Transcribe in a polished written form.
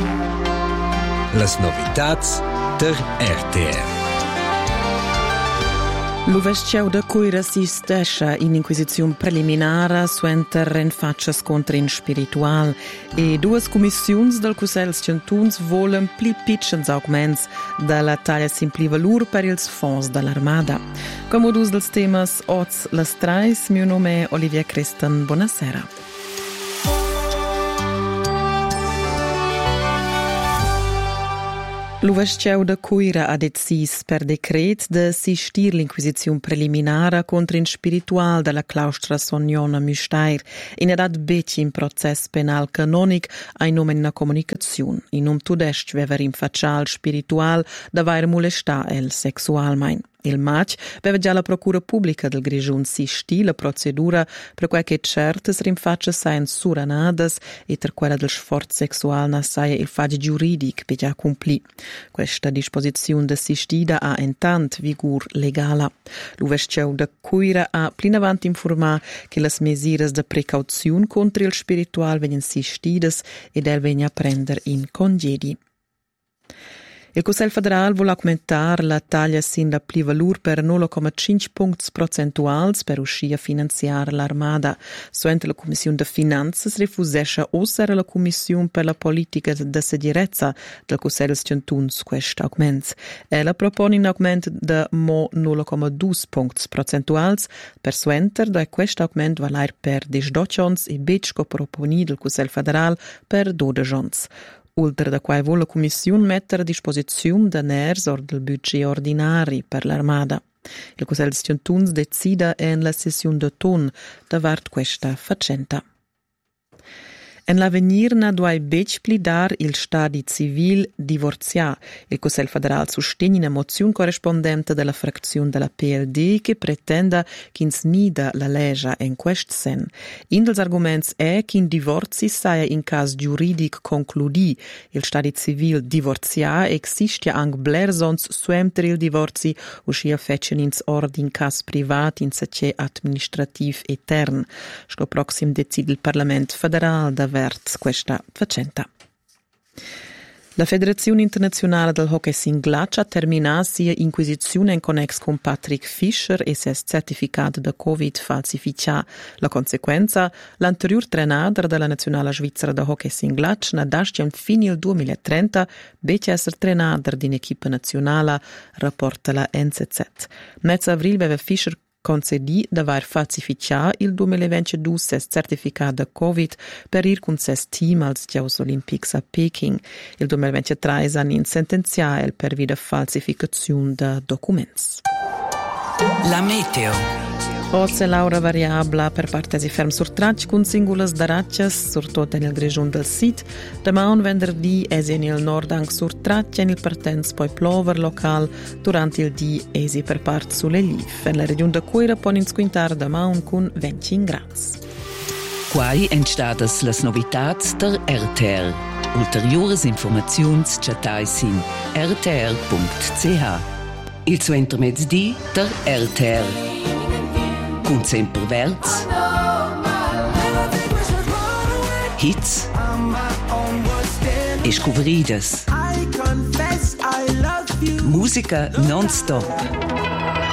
Las novitats der RTR. L'uvesceu da cuira si stescia in inquisizione preliminare suenter renfaccias contrin spiritual e duas commissiuns del Cussels Centuns volen pli pitchens augments dalla taglia simpli valur per ils fonds dell'Armada. Come dus dels temas oz las trais, mio nome è Olivia Creston, buonasera. L'uvesceu da cuira ha decis per decret de sistir l'inquisizione preliminare contro in spiritual della claustra Sogniona Müstair in edat beci in process penal canonic ai nome in comunicazione. In tudest vever in faccial spiritual da vair molesta el sexualmein. Il mac veva già la procura pubblica del Grigiun sisti la procedura per quel che certes rinfaccia sain suranadas e per quella del sforzo sessuale saia il fagi giuridic per già compli. Questa disposizione de sistida ha intant vigor legala. L'uvesceu de cuira ha plin avanti informa che las mesiras de precauzione contro il spiritual venien sistidas ed el vegna prender in congedi. Il Cussel Federal vuole aumentare la taglia sin da pli valur per 0,5 punti percentuals per uscire a finanziare l'Armada. Suente la Commissione de Finanzas refusesce ossere la Commissione per la politica de sicurezza del Cussel Centuns quest augments. Ella propone un aumento de 0,2 punti percentuals per suenter da questo aumento valer per 18 ons e becco proponi del Cussel Federal per 12 ons. Oltre da quai vuole la Commissione mettere a disposizione deners or del budget ordinari per l'Armada. Il Cussel Centuns decida in la sessione d'autunno davart questa faccenda. En l'avenir na duai bec plidar il stadi civil divorzia. Il Cussel Federal sostegna una mozione corrispondente della frazione della PLD che pretenda che snida la legge in quest sen. In dels arguments è che in divorzi saia in cas giuridic concludi. Il stadi civil divorzia existe anche blersons suemter il divorzi uscia fecen ins ordin cas privat in sece administrativ etern. Sco proxim decide il Parlament Federal da vert questa faccenda. La Federazione Internazionale del Hockey Singlac ha terminato sia inquisizione in connex con Patrick Fischer e ses certificato da Covid falsificato. La conseguenza, l'anterior trenader della nazionale svizzera da Hockey Singlac na dascian fino al 2030 bece essere trenader di un'equipe nazionale, rapporta la NZZ. Mezzo avril aveva Fischer concedì d'aver falsificato il 2022 ses certificato da Covid per ir con ses team als Giochi Olimpics a Peking. Il 2023 hanno sentenziato per via falsificazione da documenti. La meteo. Oce Laura variabla per partes ferm sur trac con singulas daraccias surtot nel Grigiun del Sid. Demà un venerdì esi nel nord anche sur trac e nel partenz poi plover local durante il di esi per part sulle liv. En la regione de Cuira pon in squintar demà un con 20 grads. Quai entstadas las novitats der RTR. Ulteriores informaziuns chatais in rtr.ch. Il suo intermezdi der RTR. Con sempre verz, hits e scobridas. Musica non-stop.